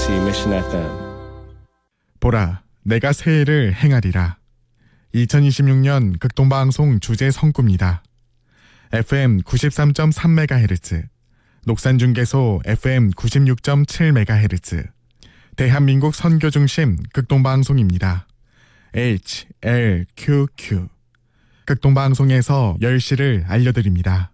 KUCC Mission FM. 보라, 내가 새해를 행하리라. 2026년 극동방송 주제 성구입니다. FM 93.3MHz, 녹산중계소 FM 96.7MHz, 대한민국 선교중심 극동방송입니다. HLQQ. 극동방송에서 10시를 알려드립니다.